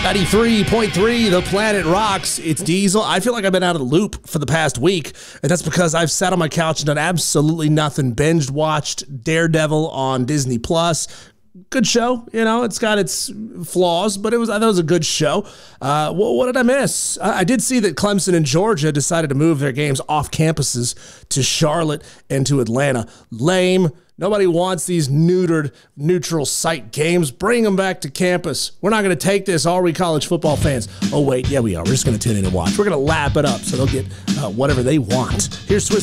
93.3, The Planet Rocks. It's Diesel. I feel like I've been out of the loop for the past week, and that's because I've sat on my couch and done absolutely nothing. Binged watched Daredevil on Disney Plus. Good show, you know. It's got its flaws, but I thought it was a good show. What did I miss? I did see that Clemson and Georgia decided to move their games off campuses to Charlotte and to Atlanta. Lame. Nobody wants these neutered, neutral site games. Bring them back to campus. We're not going to take this, are we, college football fans? Oh, wait, yeah, we are. We're just going to tune in and watch. We're going to lap it up so they'll get whatever they want. Here's Swiss